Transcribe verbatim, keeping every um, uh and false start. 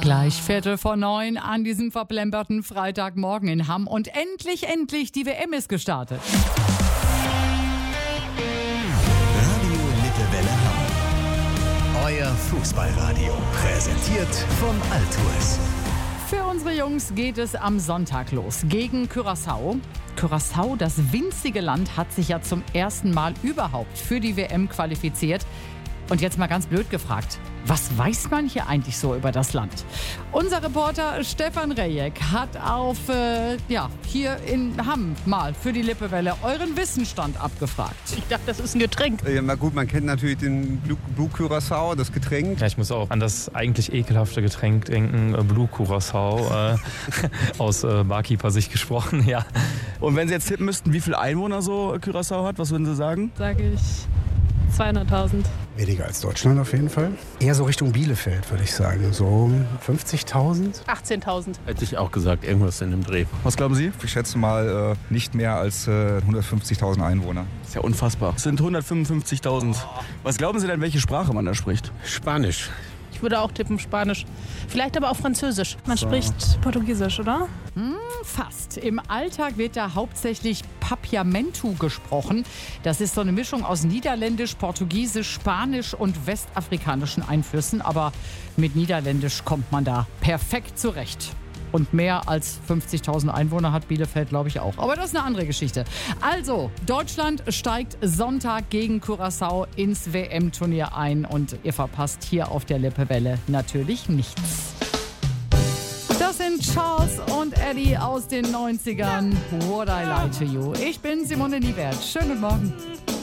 Gleich Viertel vor neun an diesem verplemperten Freitagmorgen in Hamm. Und endlich, endlich, die W M ist gestartet. Radio Lippewelle Hamm. Euer Fußballradio. Präsentiert von Altours. Für unsere Jungs geht es am Sonntag los gegen Curaçao. Curaçao, das winzige Land, hat sich ja zum ersten Mal überhaupt für die W M qualifiziert. Und jetzt mal ganz blöd gefragt, was weiß man hier eigentlich so über das Land? Unser Reporter Stefan Rejek hat auf, äh, ja, hier in Hamm mal für die Lippewelle euren Wissensstand abgefragt. Ich dachte, das ist ein Getränk. Ja, na gut, man kennt natürlich den Blue, Blue Curaçao, das Getränk. Ja, ich muss auch an das eigentlich ekelhafte Getränk denken, äh, Blue Curaçao, äh, aus äh, Barkeeper-Sicht gesprochen, ja. Und wenn Sie jetzt tippen müssten, wie viele Einwohner so Curaçao hat, was würden Sie sagen? Sage ich zweihunderttausend. Weniger als Deutschland auf jeden Fall. Eher so Richtung Bielefeld, würde ich sagen. So fünfzigtausend. achtzehntausend. Hätte ich auch gesagt, irgendwas in dem Dreh. Was glauben Sie? Ich schätze mal äh, nicht mehr als äh, hundertfünfzigtausend Einwohner. Das ist ja unfassbar. Es sind hundertfünfundfünfzigtausend. Was glauben Sie denn, welche Sprache man da spricht? Spanisch. Ich würde auch tippen Spanisch. Vielleicht aber auch Französisch. Man So. spricht Portugiesisch, oder? Hm, fast. Im Alltag wird da hauptsächlich Papiamentu gesprochen. Das ist so eine Mischung aus Niederländisch, Portugiesisch, Spanisch und westafrikanischen Einflüssen. Aber mit Niederländisch kommt man da perfekt zurecht. Und mehr als fünfzigtausend Einwohner hat Bielefeld, glaube ich, auch. Aber das ist eine andere Geschichte. Also, Deutschland steigt Sonntag gegen Curaçao ins W M-Turnier ein. Und ihr verpasst hier auf der Lippewelle natürlich nichts. Das sind Charles und Eddie aus den neunzigern. What I Lie to You. Ich bin Simone Niewert. Schönen Morgen.